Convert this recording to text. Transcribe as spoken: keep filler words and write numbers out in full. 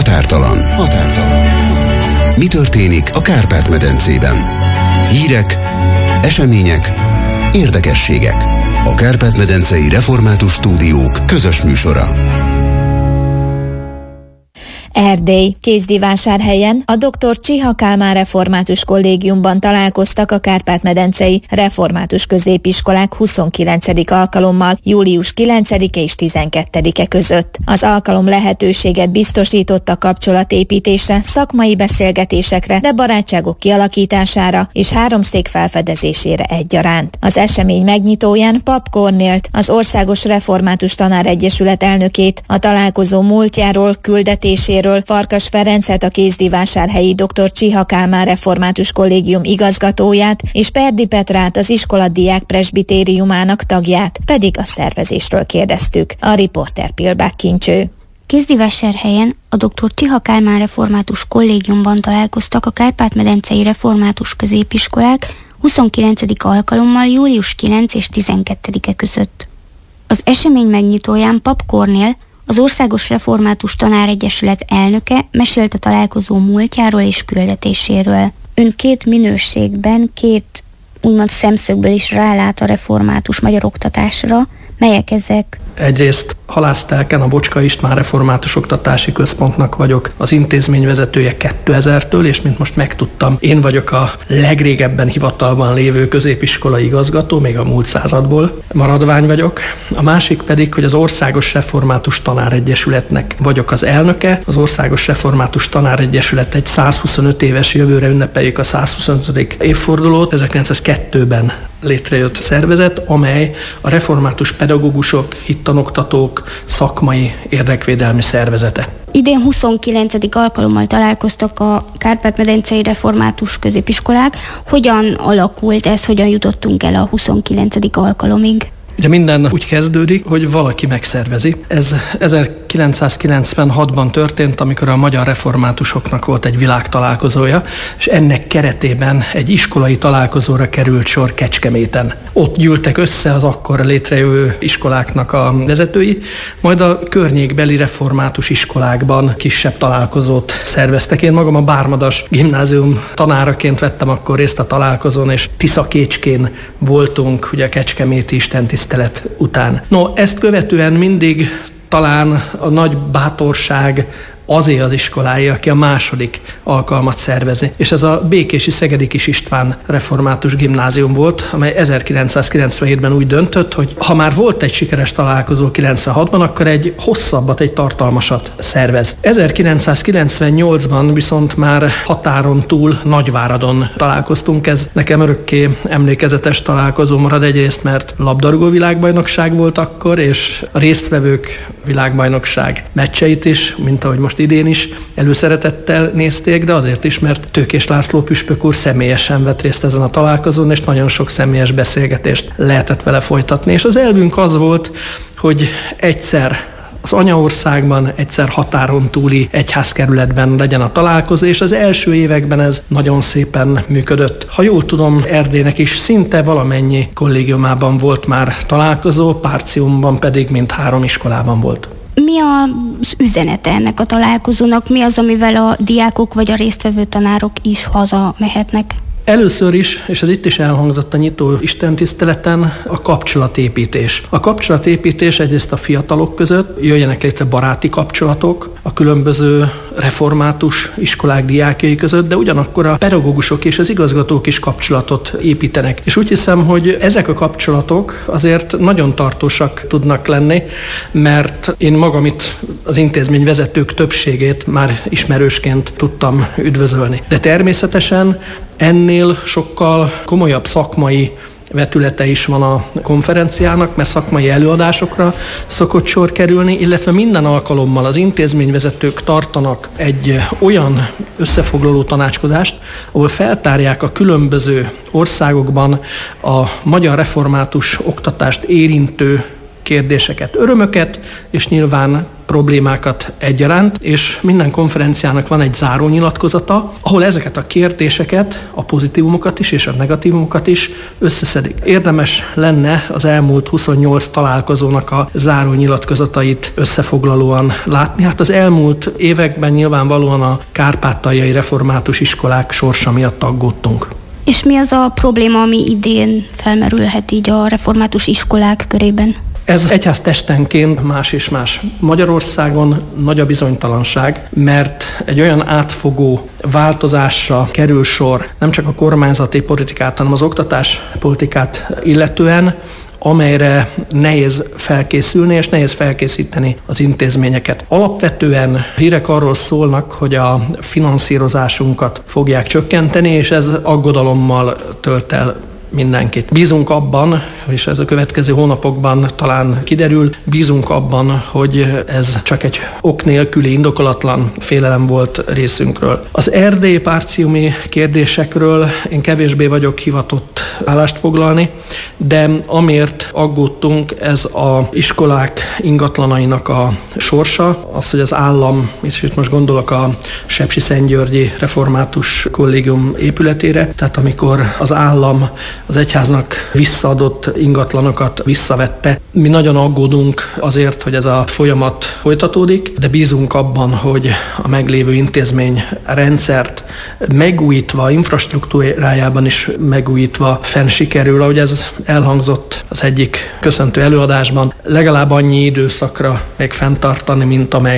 Határtalan. Határtalan. Mi történik a Kárpát-medencében? Hírek, események, érdekességek. A Kárpát-medencei Református Stúdiók közös műsora. Erdély. Kézdivásárhelyen a doktor Csiha Kálmán Református Kollégiumban találkoztak a Kárpát-medencei Református Középiskolák huszonkilencedik alkalommal július kilencedike és tizenkettedike között. Az alkalom lehetőséget biztosított a kapcsolatépítésre, szakmai beszélgetésekre, de barátságok kialakítására és háromszék felfedezésére egyaránt. Az esemény megnyitóján Pap Kornélt, az Országos Református Tanáregyesület elnökét, a találkozó múltjáról, küldetéséről, Farkas Ferencet, a kézdivásárhelyi doktor Csiha Kálmán Református Kollégium igazgatóját, és Perdi Petrát, az iskola diák presbitériumának tagját, pedig a szervezésről kérdeztük. A riporter Pilbák Kincső. Kézdivásárhelyen a doktor Csiha Kálmán Református Kollégiumban találkoztak a Kárpát-medencei Református Középiskolák huszonkilencedik alkalommal július kilencedike és tizenkettedike között. Az esemény megnyitóján Pap Kornél, az Országos Református Tanáregyesület elnöke mesélt a találkozó múltjáról és küldetéséről. Ön két minőségben, két úgymond szemszögből is rálát a református magyar oktatásra. Melyek ezek? Egyrészt Halásztelken a Bocska István Református Oktatási Központnak vagyok az intézményvezetője kétezertől, és mint most megtudtam, én vagyok a legrégebben hivatalban lévő középiskolai igazgató, még a múlt századból maradvány vagyok. A másik pedig, hogy az Országos Református Tanáregyesületnek vagyok az elnöke. Az Országos Református Tanáregyesület egy százhuszonöt éves, jövőre ünnepeljük a százhuszonötödik évfordulót, ezerkilencszázkettőben létrejött szervezet, amely a református pedagógusok, hittanoktatók szakmai érdekvédelmi szervezete. Idén huszonkilencedik alkalommal találkoztak a Kárpát-medencei Református Középiskolák. Hogyan alakult ez, hogyan jutottunk el a huszonkilencedik alkalomig? Ugye minden úgy kezdődik, hogy valaki megszervezi. Ez ezerkilencszázkilencvenhatban történt, amikor a magyar reformátusoknak volt egy világtalálkozója, és ennek keretében egy iskolai találkozóra került sor Kecskeméten. Ott gyűltek össze az akkor létrejövő iskoláknak a vezetői, majd a környékbeli református iskolákban kisebb találkozót szerveztek. Én magam a Bármadas gimnázium tanáraként vettem akkor részt a találkozón, és Tiszakécskén voltunk, ugye a kecskeméti istentisztelet után. No, ezt követően mindig talán a nagy bátorság azé az iskolája, aki a második alkalmat szervezi. És ez a békési Szegedi Kis István Református Gimnázium volt, amely ezerkilencszázkilencvenhétben úgy döntött, hogy ha már volt egy sikeres találkozó kilencvenhatban, akkor egy hosszabbat, egy tartalmasat szervez. ezerkilencszázkilencvennyolcban viszont már határon túl Nagyváradon találkoztunk. Ez nekem örökké emlékezetes találkozó marad, egyrészt, mert labdarúgó világbajnokság volt akkor, és a résztvevők világbajnokság meccseit is, mint ahogy most idén is előszeretettel nézték, de azért is, mert Tőkés László püspök úr személyesen vett részt ezen a találkozón, és nagyon sok személyes beszélgetést lehetett vele folytatni. És az elvünk az volt, hogy egyszer az anyaországban, egyszer határon túli egyházkerületben legyen a találkozó, és az első években ez nagyon szépen működött. Ha jól tudom, Erdélynek is szinte valamennyi kollégiumában volt már találkozó, Párciumban pedig mind három iskolában volt. Mi az üzenete ennek a találkozónak? Mi az, amivel a diákok vagy a résztvevő tanárok is haza mehetnek? Először is, és ez itt is elhangzott a nyitó istentiszteleten, a kapcsolatépítés. A kapcsolatépítés egyrészt a fiatalok között, jöjjenek létre baráti kapcsolatok a különböző református iskolák diákjai között, de ugyanakkor a pedagógusok és az igazgatók is kapcsolatot építenek. És úgy hiszem, hogy ezek a kapcsolatok azért nagyon tartósak tudnak lenni, mert én magam itt az intézmény vezetők többségét már ismerősként tudtam üdvözölni. De természetesen ennél sokkal komolyabb szakmai vetülete is van a konferenciának, mert szakmai előadásokra szokott sor kerülni, illetve minden alkalommal az intézményvezetők tartanak egy olyan összefoglaló tanácskozást, ahol feltárják a különböző országokban a magyar református oktatást érintő kérdéseket, örömöket, és nyilván problémákat egyaránt, és minden konferenciának van egy zárónyilatkozata, ahol ezeket a kérdéseket, a pozitívumokat is és a negatívumokat is összeszedik. Érdemes lenne az elmúlt huszonnyolc találkozónak a zárónyilatkozatait összefoglalóan látni. Hát az elmúlt években nyilvánvalóan a kárpátaljai református iskolák sorsa miatt aggódtunk. És mi az a probléma, ami idén felmerülhet így a református iskolák körében? Ez egyháztestenként más és más. Magyarországon nagy a bizonytalanság, mert egy olyan átfogó változásra kerül sor, nem csak a kormányzati politikát, hanem az oktatáspolitikát illetően, amelyre nehéz felkészülni, és nehéz felkészíteni az intézményeket. Alapvetően hírek arról szólnak, hogy a finanszírozásunkat fogják csökkenteni, és ez aggodalommal tölt el mindenkit. Bízunk abban, és ez a következő hónapokban talán kiderül, bízunk abban, hogy ez csak egy ok nélküli, indokolatlan félelem volt részünkről. Az erdélyi párciumi kérdésekről én kevésbé vagyok hivatott állást foglalni, de amiért aggódtunk, ez az iskolák ingatlanainak a sorsa, az, hogy az állam, és itt most gondolok a Sepsiszentgyörgyi Református Kollégium épületére, tehát amikor az állam az egyháznak visszaadott ingatlanokat visszavette. Mi nagyon aggódunk azért, hogy ez a folyamat folytatódik, de bízunk abban, hogy a meglévő intézmény rendszert megújítva, infrastruktúrájában is megújítva fenn sikerül, ahogy ez elhangzott az egyik köszöntő előadásban, legalább annyi időszakra még fenntartani, mint amely